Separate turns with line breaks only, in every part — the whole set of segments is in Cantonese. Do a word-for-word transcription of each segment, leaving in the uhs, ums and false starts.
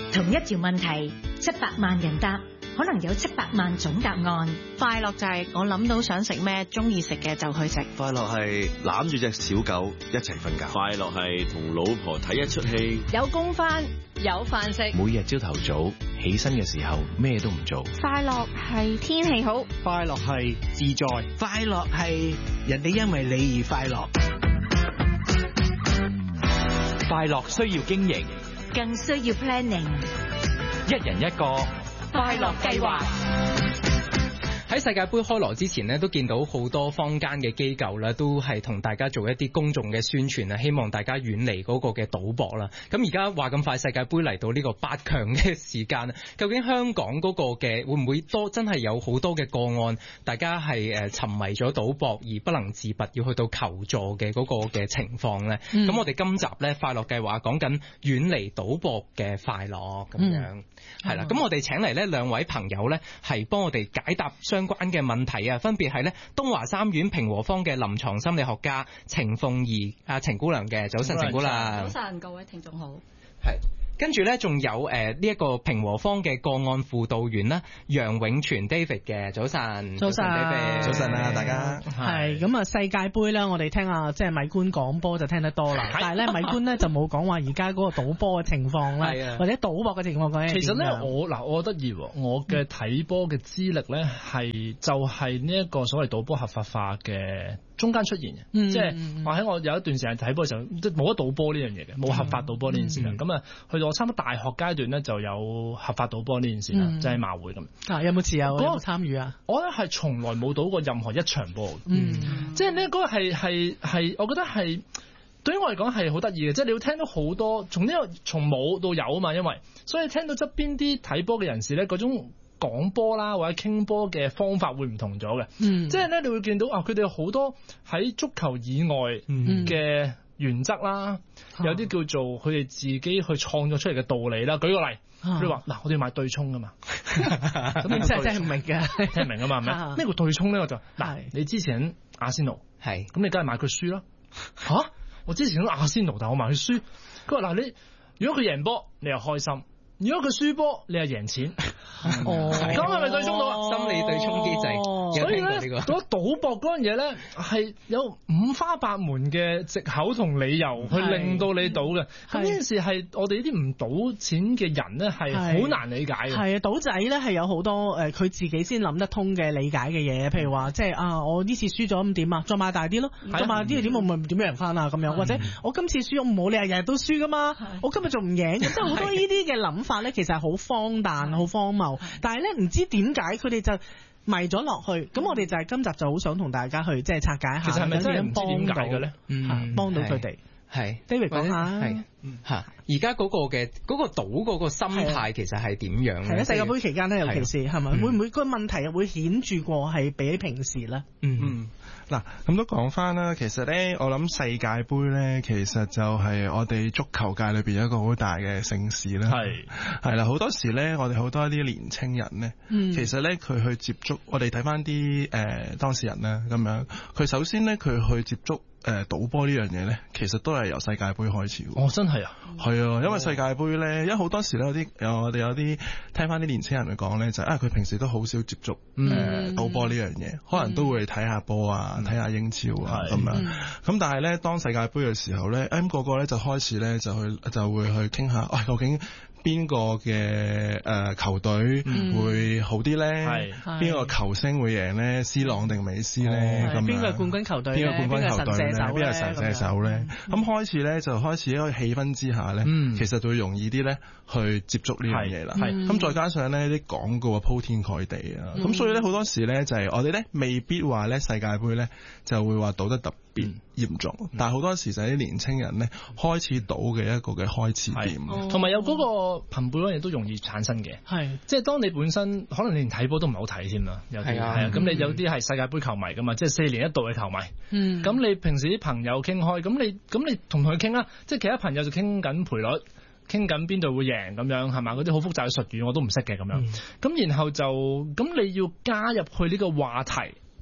同一條問題，七百萬人答，可能有七百萬種答案。
快樂就係我諗到想食咩，中意食嘅就去食。
快樂係攬住隻小狗一齊瞓覺。
快樂係同老婆睇一出戲。
有工返，有飯食。
每日朝頭早起身嘅時候咩都唔做。
快樂係天氣好。
快樂係自在。
快樂係人哋因為你而快樂。
快樂需要經營，
更需要 planning。
一人一個
快樂計劃。
喺世界盃開鑼之前呢，都見到好多坊間嘅機構咧，都係同大家做一啲公眾嘅宣傳啊，希望大家遠離嗰個嘅賭博啦。咁而家話咁快世界盃嚟到呢個八強嘅時間，究竟香港嗰個嘅會唔會多真係有好多嘅個案，大家係誒沉迷咗賭博而不能自拔，要去到求助嘅嗰個嘅情況呢？咁、嗯、我哋今集呢，快樂計劃講緊遠離賭博嘅快樂咁樣，係啦。咁我哋請嚟呢兩位朋友呢，係幫我哋解答相關嘅問題啊，分別係咧東華三院平和坊嘅臨床心理學家程鳳儀啊，程姑娘嘅。早晨，程姑娘。
早晨，各位聽眾好。
係。跟住咧，仲有誒呢一個平和坊嘅個案輔導員啦，楊永全 David 嘅。早晨，
早晨
David，
早晨啊，大家。
係咁啊，世界盃咧，我哋聽下即係米官講波就聽得多啦。但係咧，米官咧就冇講話而家嗰個賭波嘅情況咧，或者賭博嘅情況講。
其實咧，我嗱我得意喎，我嘅睇波嘅資歷咧係就係呢一個所謂賭波合法化嘅中間出現嘅，嗯、即係話喺我有一段時間睇波嘅時候，即係冇得賭波呢樣嘢嘅，冇合法賭波呢件事啦。咁啊、嗯，去到我差唔多大學階段咧，就有合法賭波呢件事啦，即係馬會咁。
啊，有冇持有？有冇參與啊？
我咧係從來冇賭過任何一場波。嗯，即係呢個係係係，我覺得係對於我嚟講係好得意嘅，即係你會聽到好多從呢個從冇到有啊嘛，因為所以聽到側邊啲睇波嘅人士咧，嗰種講波啦或者傾波嘅方法會唔同咗嘅，嗯、即係咧你會見到啊，佢哋有好多喺足球以外嘅原則啦，嗯、有啲叫做佢哋自己去創作出嚟嘅道理啦。舉個例，佢哋話嗱，我哋要買對沖噶嘛，咁你真係真係唔明嘅，聽唔明啊嘛，係咪？咩叫對沖咧？我就嗱，你之前阿仙奴係，咁你梗係買佢輸咯。吓、啊，我之前都阿仙奴，但我買佢輸。佢話嗱，你如果佢贏波，你又開心。如果佢輸波，你係贏錢，哦，咁係咪對沖到啊？
心理對沖機制，
哦、所以咧，嗰賭博嗰樣嘢咧，係有五花八門嘅藉口同理由去令到你賭嘅。咁呢件事係我哋呢啲唔賭錢嘅人咧，係好難理解嘅。
係啊，賭仔咧係有好多誒，佢、呃、自己先諗得通嘅理解嘅嘢，譬如話即係啊，我呢次輸咗咁點啊，再買大啲咯，再買啲點我咪點贏翻啊咁樣，或者我今次輸我冇理由日日都輸噶嘛，我今日仲唔贏，即係好多呢啲嘅諗法咧，其實係好荒誕、好荒謬，但係咧唔知點解佢哋就迷咗落去。咁我哋就係今集就好想同大家去即係拆解下，
其實係咪真係唔知點解嘅咧？
嗯，幫到佢哋。係 David 講下，
係吓而家嗰個嘅嗰個賭嗰個心態其實係點樣咧？
係喺世界盃期間咧，尤其是係咪會唔會個問題會顯著過係比起平時咧？
嗯嗯，嗱咁都講翻啦。其實咧，我諗世界盃咧，其實就係我哋足球界裏邊一個好大嘅盛事啦。係係啦，好多時咧，我哋好多一啲年青人咧，嗯、其實咧佢去接觸，我哋睇翻啲誒當事人啦，咁樣佢首先咧佢去接觸。誒，賭波呢樣嘢咧，其實都係由世界盃開始。
哦，真係啊，
係啊，因為世界盃咧，因為好多時咧有啲，有我哋有啲聽翻啲年青人嚟講咧，就係、啊，佢平時都好少接觸誒賭波呢樣嘢，嗯、可能都會睇下波啊，睇下、嗯、英超啊咁、嗯、樣。咁、嗯、但係咧，當世界盃嘅時候咧，咁個個咧就開始咧就去就會去傾下，喂、哎，究竟邊個嘅誒球隊會好啲咧？係邊、嗯、個球星會贏咧？C 朗定美斯咧？咁
邊個冠軍球隊？邊個冠軍球隊咧？
邊個神射手咧？咁、嗯、開始咧就開始一個氣氛之下咧，嗯、其實就會容易啲咧去接觸呢樣嘢啦。咁、嗯、再加上咧啲廣告啊鋪天蓋地啊，咁、嗯、所以咧好多時咧就係我哋咧未必話咧世界盃咧就會話賭得特別嚴重，嗯、但係好多時就係啲年青人咧開始賭嘅一個嘅開始點，
同埋有嗰個朋輩嗰樣嘢都容易產生嘅。係即係當你本身可能你連睇波都唔係好睇添啦，有啲係啊，咁你有啲係世界盃球迷噶嘛，即係四年一度嘅球迷。嗯，咁你平時啲朋友傾開，咁你咁你同佢傾啦，即係其他朋友就傾緊賠率，傾緊邊度會贏咁樣係嘛？嗰啲好複雜嘅術語我都唔識嘅咁樣。咁、嗯、然後就咁你要加入去呢個話題。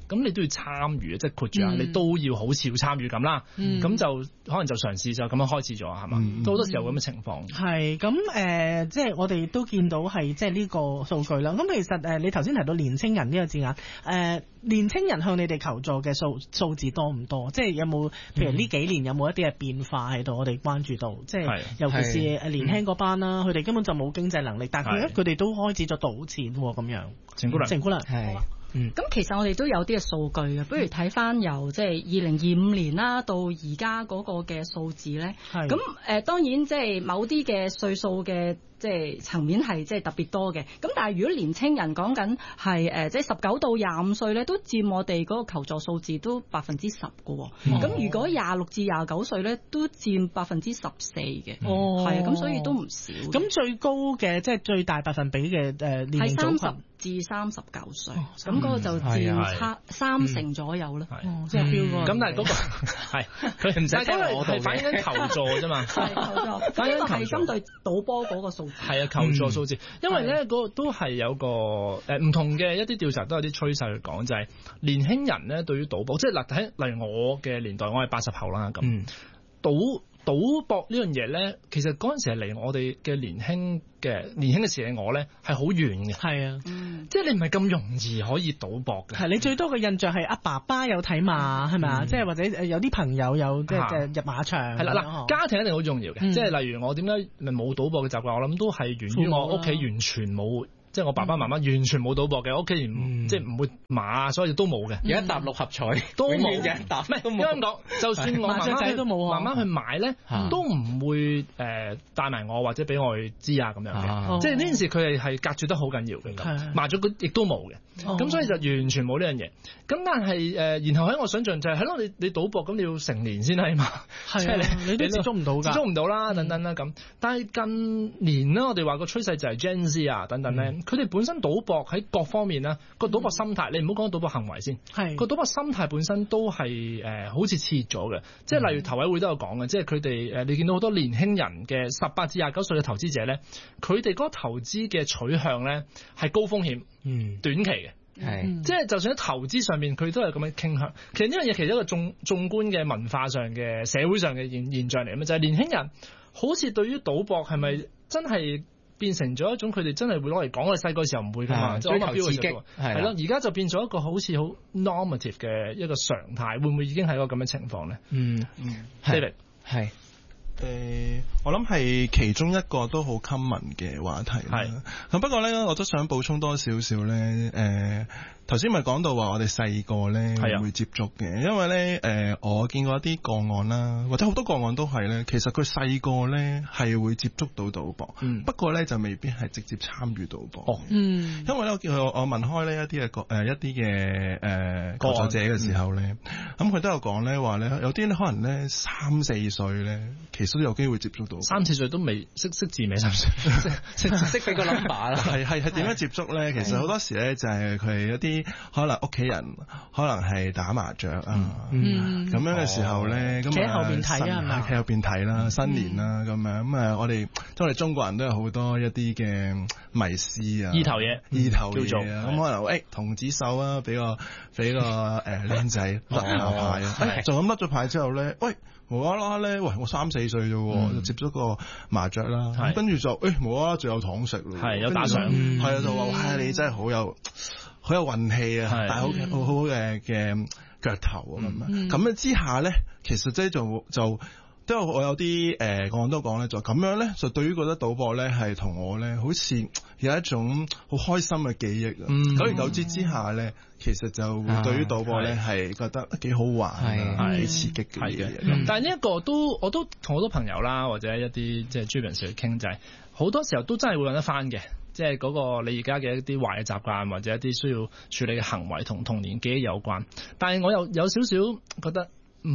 咁你都要參與，即係括住啊，你都要好似要參與咁啦。咁、嗯、就可能就嘗試就咁樣開始咗，係嘛？都好多時候咁嘅情況。
係咁誒，即係我哋都見到係即係呢個數據啦。咁其實誒，你頭先提到年青人呢個字眼，誒、呃、年青人向你哋求助嘅數數字多唔多？即係有冇譬如呢幾年有冇一啲嘅變化喺度？我哋關注到，即係尤其是誒年輕嗰班啦，佢哋根本就冇經濟能力，但係佢哋都開始咗賭錢咁樣。
陳姑娘，
陳姑娘
係。嗯，咁其實我哋都有啲嘅數據嘅，不如睇翻由即係二零二五年啦到而家嗰個嘅數字咧。係。咁誒、呃、當然即係某啲嘅歲數嘅即係層面係即係特別多嘅。咁但係如果年青人講緊係誒即係十九到廿五歲咧，都佔我哋嗰個求助數字都百分之十嘅喎。咁、哦、如果廿六至廿九歲咧，都佔百分之十四嘅。哦。係啊，咁所以都唔少。咁
最高嘅即係最大百分比嘅誒年齡組群。
至三十九歲，咁嗰個就佔差三成左右啦。
即係標嗰個。
咁但係嗰個係佢唔使聽我哋反映緊求助啫嘛。
係求助，呢個係針對賭波嗰個數字。
係啊，求助數字，因為咧嗰都係有個誒唔同嘅一啲調查都有啲趨勢去講，就係年輕人咧對於賭波，即係嗱喺例如我嘅年代，我係八十後啦咁，賭。賭博呢樣嘢咧，其實嗰陣時係離我哋嘅年輕嘅年輕嘅時嘅我咧係好遠嘅。係啊，嗯、即係你唔係咁容易可以賭博嘅。
係你最多嘅印象係阿爸爸有睇馬係咪啊？即係或者有啲朋友有即係入馬場。係啦嗱，家庭一定好重要嘅。嗯、即係例如我點解咪冇賭博嘅習慣？我諗都係源於我屋企完全冇。即係我爸爸媽媽完全冇賭博嘅，屋企人即係唔會馬，所以都冇嘅。
有一沓六合彩
都冇，
有一沓咩都冇。
因為咁講，就算我媽媽去媽媽去買咧，都唔會誒帶埋我或者俾我去知啊咁樣嘅。即係呢件事佢係係隔絕得好緊要嘅。咁麻雀亦都冇嘅，咁所以就完全冇呢樣嘢。咁但係誒，然後喺我想象就係係咯，你你賭博咁你要成年先係嘛？係啊，你都接觸唔到㗎，接觸唔到啦，等等啦咁。但係近年咧，我哋話個趨勢就係 Gen Z 啊等等咧。佢哋本身賭博喺各方面咧，個賭博心態，你唔好講賭博行為先，個賭博心態本身都係誒、呃、好似切咗嘅，即係例如投委會都有講嘅，即係佢哋誒你見到好多年輕人嘅十八至廿九歲嘅投資者咧，佢哋嗰個投資嘅取向咧係高風險、嗯、短期嘅，係、嗯、即係就算喺投資上面佢都係咁樣傾向。其實呢樣嘢其實一個縱縱觀嘅文化上嘅社會上嘅現現象嚟嘅嘛，就係、是、年輕人好似對於賭博係咪真係變成咗一種佢哋真係會攞嚟講，我哋細個時候唔會㗎嘛，追求刺激係咯，而家就變咗一個好似好 normative 嘅一個常態，會唔會已經係一個咁嘅情況咧？嗯嗯，David 係。
誒、呃，我諗係其中一個都好 common 嘅話題啦。咁不過咧，我都想補充多少少咧。誒、呃，頭先咪講到話我哋細個咧會接觸嘅，因為咧誒、呃，我見過一啲個案啦，或者好多個案都係咧，其實佢細個咧係會接觸到賭博，嗯、不過咧就未必係直接參與賭博。哦，嗯，因為咧我叫佢我問開呢一啲嘅誒一啲嘅誒求助者嘅時候咧，咁佢、嗯、都有講咧話咧，有啲咧可能咧三四歲咧，其實都有機會接觸到。
三四歲都未識識字未？三歲識識俾個 number 啦。
係係係點樣接觸咧？其實好多時咧就係佢係一啲可能屋企人可能係打麻雀啊，咁、嗯、樣嘅時候咧，咁企喺後邊睇啊，係咪？企喺後邊睇啦，新年啦咁樣咁啊！我哋即係我哋中國人都有好多一啲嘅迷思啊，
意頭嘢，
意頭嘢啊！咁可能誒童子手啊，俾個俾個誒靚仔甩下牌啊，就咁甩咗牌之後咧，喂！無啦啦咧，喂！我三四歲啫喎，嗯、就接咗個麻雀啦，咁跟住就誒無啦啦仲有糖食咯，
係有打賞，
係啊就話哇你真係好有好有運氣啊，但係好好好嘅嘅腳頭啊咁樣，咁樣之下咧，其實即係就就都有我有啲誒個案都講咧，就咁樣咧，就對於覺得賭博咧係同我咧，好似有一種好開心嘅記憶啊。久而久之之下咧，其實就會對於賭博咧係覺得幾好玩，幾刺激嘅嘢。
但係呢一個都我都同好多朋友啦，或者一啲即係專業人士去傾，就係好多時候都真係會揾得翻嘅。即係嗰個你而家嘅一啲壞嘅習慣，或者一啲需要處理嘅行為同童年記憶有關。但係我又有少少覺得唔好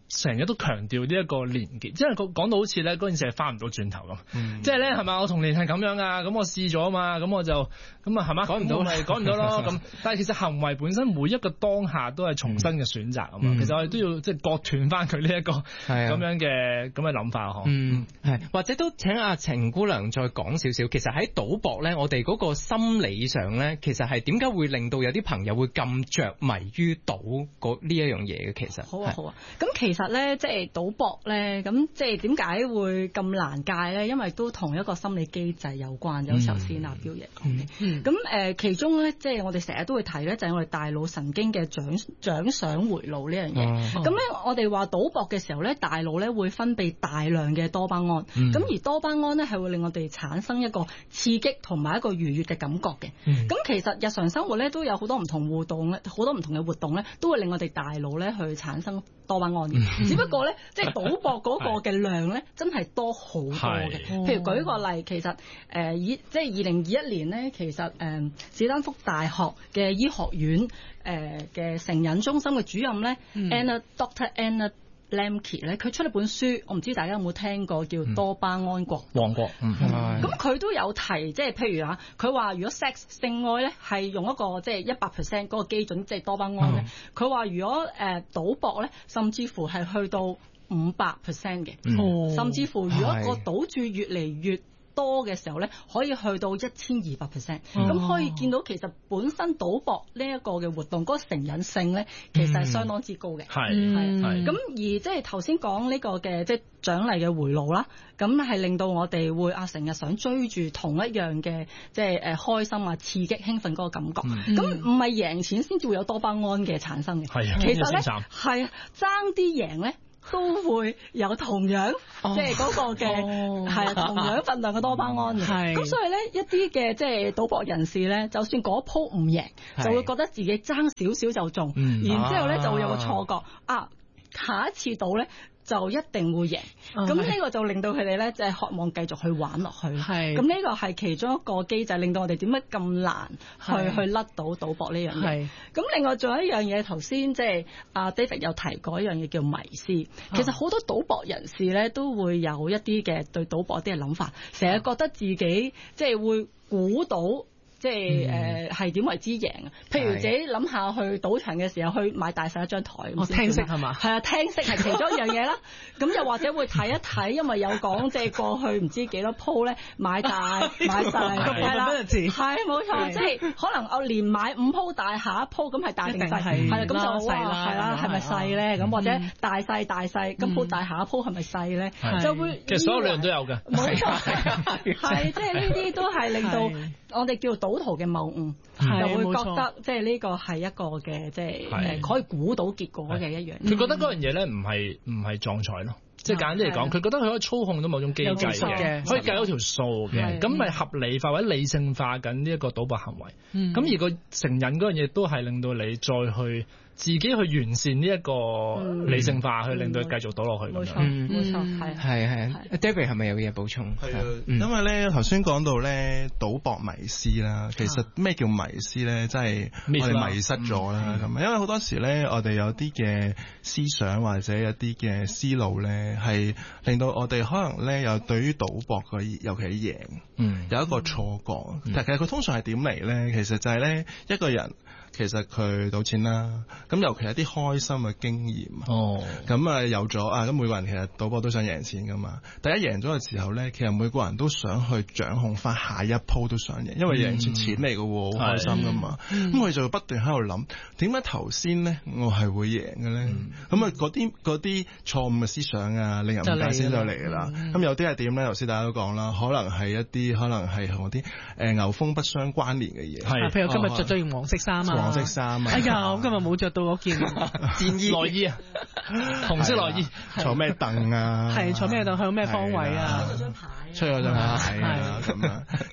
成日都強調呢一個連結，即係講講到好似咧嗰件事係翻唔到轉頭咁，
嗯、
即係咧係嘛，我童年係咁樣啊，咁我試咗啊嘛，咁我就咁啊係嘛，改唔到咪改唔到咯咁。但係其實行為本身每一個當下都係重新嘅選擇啊嘛，嗯、其實我哋都要即係割斷翻佢呢一個咁樣嘅咁嘅諗法嗬。
嗯，係或者都請阿程姑娘再講少少，其實喺賭博咧，我哋嗰個心理上咧，其實係點解會令到有啲朋友會咁着迷於賭嗰呢一樣嘢嘅？其實
好啊好啊，咁其實咧即係賭博咧，咁即係點解會咁難戒咧？因為都同一個心理機制有關。有時候先阿標爺講嘅，咁誒其中咧即係我哋成日都會提咧，就係我哋大腦神經嘅獎獎賞回路呢樣嘢。咁咧我哋話賭博嘅時候咧，大腦咧會分泌大量嘅多巴胺，咁、嗯、而多巴胺咧係會令我哋產生一個刺激同埋一個愉悅嘅感覺嘅。咁、嗯、其實日常生活咧都有好多唔同互動咧，好多唔同嘅活動咧，都會令我哋大腦咧去產生多巴胺嘅。嗯、只不過咧，即係賭博嗰個嘅量咧，真係多好多嘅。譬如舉個例，其實誒以即係二零二一年咧，其實誒史丹福大學嘅醫學院誒嘅成癮中心嘅主任咧、嗯、Anna Doctor Anna Lemke 咧，佢出咗本書，我唔知大家有冇聽過，叫多巴胺國
王國。
咁佢都有提，即係譬如啊，佢話如果 sex 性愛咧係用一個即係一百 percent 嗰個基準，即係多巴胺咧，佢話、嗯、如果誒賭博咧，甚至乎係去到五百 percent 嘅，嗯、甚至乎如果個賭注越嚟越多嘅時候咧，可以去到一千二百 percent， 咁可以見到其實本身賭博呢一個嘅活動，嗰、那個成癮性咧，其實係相當之高嘅。係係係。咁而即係頭先講呢個嘅即係獎勵嘅回路啦，咁係令到我哋會啊成日想追住同一樣嘅即係誒開心啊、刺激、興奮嗰個感覺。咁唔係贏錢先至會有多巴胺嘅產生嘅。係啊，其實咧係啊，爭啲贏咧，都會有同樣、oh. 即係嗰個嘅係、oh. 同樣份量嘅多巴胺嘅，咁、oh. 所以咧一啲嘅即係賭博人士咧，就算嗰鋪唔贏，就會覺得自己爭少少就中，嗯、然之後咧就會有個錯覺啊，下一次賭咧就一定會贏，咁呢、oh. 個就令到佢哋咧即係渴望繼續去玩落去。係咁呢個係其中一個機制，令到我哋點解咁難去去甩到賭博呢樣嘢。咁另外仲有一樣嘢，頭先即係阿 David 有提過一樣嘢叫迷思。其實好多賭博人士咧都會有一啲嘅對賭博啲嘅諗法，成日覺得自己即係會估到。即係誒係點為之贏啊？譬如自己諗下去賭場嘅時候，去買大細一張台。哦，聽色係嘛？係啊，聽色係其中一樣嘢啦。咁又或者會睇一睇，因為有講即係過去唔知幾多鋪咧買大買細係啦，係冇錯，即係可能我連買五鋪大，下一鋪咁係大定細係啦，咁就細啦，係啦，係咪細咧？咁或者大細大細，咁鋪大下一鋪係咪細咧？就會
其實所有理論都有嘅，
冇錯，係即係呢啲都係令到我哋叫賭徒嘅謬誤，就會覺得即係呢個係一個嘅即係誒可以估到結果嘅一樣。
佢覺得嗰樣嘢咧唔係唔係撞彩咯，即係簡單啲嚟講，佢覺得佢可以操控到某種機制嘅，可以計到條數嘅，咁咪合理化或者理性化緊呢一個賭博行為。咁而個成癮嗰樣嘢都係令到你再去自己去完善呢一個理性化，去令到佢繼續賭落去。
冇錯，冇錯，係
係係。David 係咪有嘢補充？
係啊，因為咧頭先講到咧賭博迷思啦，其實咩叫迷思咧？即係我哋迷失咗啦咁。因為好多時咧，我哋有啲嘅思想或者有啲嘅思路咧，係令到我哋可能咧有對於賭博嘅，尤其係贏，嗯，有一個錯覺。但其實佢通常係點嚟咧？其實就係咧一個人。其實佢賭錢啦，咁尤其係一啲開心嘅經驗。哦，咁啊有咗啊，咁每個人其實賭博都想贏錢噶嘛。第一贏咗嘅時候咧，其實每個人都想去掌控翻下一鋪都想贏，因為贏錢錢嚟嘅喎，好、嗯、開心噶嘛。咁佢、嗯、就不斷喺度諗，點解頭先咧我係會贏嘅咧？咁啊嗰啲嗰啲錯誤嘅思想啊，令人唔解先就嚟㗎啦。咁、嗯、有啲係點咧？頭先大家都講啦，可能係一啲可能係同啲誒牛風不相關聯嘅嘢。係，
譬如今日着咗件黃色衫啊。黃色衫啊！哎呀，我今日冇着到嗰件戰衣
內衣啊，紅色內衣。
坐咩凳啊？
係坐咩凳？向咩方位啊？
出咗張牌，
出咗張牌啊！咁啊，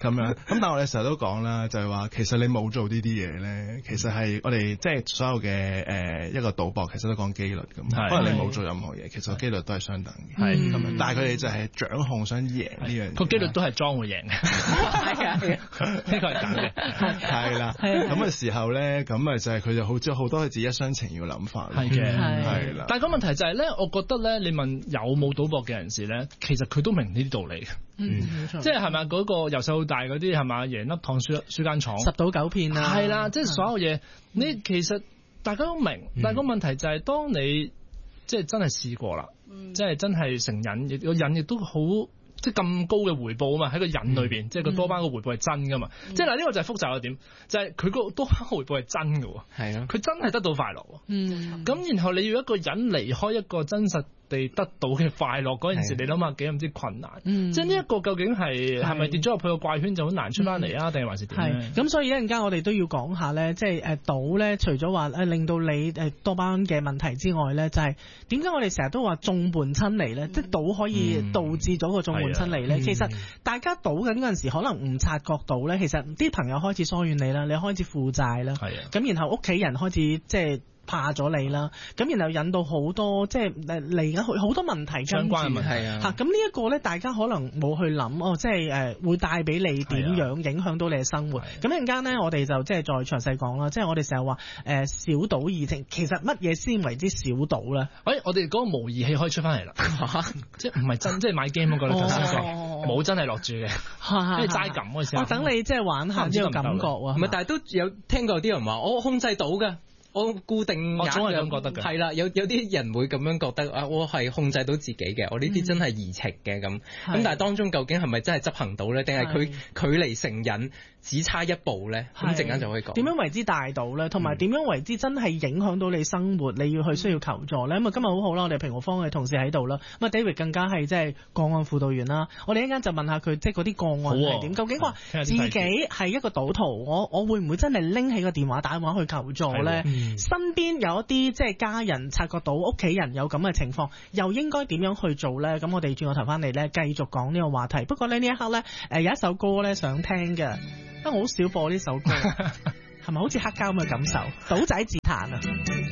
咁樣。咁但係我哋成日都講啦，就係話其實你冇做呢啲嘢咧，其實係我哋即係所有嘅誒一個賭博，其實都講機率咁。可能你冇做任何嘢，其實個機率都係相等嘅。係咁樣，但係佢哋就係掌控想贏呢樣嘢。個機率都係裝會贏嘅。係啊，呢個係假嘅。係啦。咁嘅時候咧，咁啊就係佢就好似好多佢自己一廂情願嘅諗法。係嘅。係啦。但係個問題就係咧，我覺得咧，你問有冇賭博嘅人士咧，其實佢都明呢啲道理嘅。嗯，即係係咪嗰個由細到大嗰啲係咪贏粒糖輸輸間廠，十賭九騙啊？係啦，即係所有嘢，你其實大家都明，但係個問題就係當你即係真係試過啦，即係真係成癮，亦個癮亦都好。即係咁高嘅回報啊嘛，喺個癮裏邊，嗯、即係個多巴胺嘅回報係真噶嘛。嗯、即係嗱，呢個就係複雜嘅點，就係佢個多巴胺回報係真嘅喎。係啊，佢真係得到快樂。嗯，咁然後你要一個人離開一個真實地得到嘅快樂嗰陣時，你諗下幾咁之困難。嗯、即係呢一個究竟係係咪跌咗入去個怪圈就好難出翻嚟啊？定係、嗯、還是點咧？係咁，所以一陣間我哋都要講下咧，即係誒賭咧，除咗話誒令到你誒多巴胺嘅問題之外咧，就係點解我哋成日都話眾叛親離咧？嗯、即係賭可以導致咗個眾叛親離咧。嗯、其實大家賭緊嗰陣時，可能唔察覺到咧，其實啲朋友開始疏遠你啦，你開始負債啦，咁然後屋企人開始即係。怕咗你啦，咁然後引到好多即係誒嚟緊好多問題相關嘅問題啊，嚇咁呢一個咧，大家可能冇去諗哦，即係誒、呃、會帶俾你點樣影響到你嘅生活。咁一陣間咧，我哋就即係再詳細講啦。即係我哋成日話誒小賭怡情，其實乜嘢先為之小賭咧？誒、哎，我哋嗰個模擬器可以出翻嚟啦，即係唔係真即係買 game 嗰個咧？頭先講冇真係落注嘅，即係齋撳嗰時候。我等你即係玩下呢個感覺啊！唔係，但係都有聽過啲人話我控制到㗎。我固定我總係咁覺得嘅，係啦，有有啲人會咁樣覺得啊，我係控制到自己嘅，我呢啲真係怡情嘅咁。咁、嗯、但係當中究竟係咪真係執行到咧？定係佢距離成癮只差一步咧？咁陣間就可以講點樣為之大賭咧，同埋點樣為之真係影響到你生活，你要去需要求助咧。咁啊、嗯，今日好好啦，我哋平和坊嘅同事喺度啦。咁啊，David 更加係即係個案輔導員啦。我哋一陣間就問下佢，即係嗰啲個案係點？啊、究竟話自己係一個賭徒，我我會唔會真係拎起個電話打電話去求助咧？身邊有一啲即係家人察覺到屋企人有咁嘅情況，又應該點樣去做呢？咁我哋轉個頭翻嚟呢，繼續講呢個話題。不過呢，呢一刻呢，誒有一首歌呢想聽嘅，不過我好少播呢首歌，係咪好似黑膠咁嘅感受？賭仔自彈啊！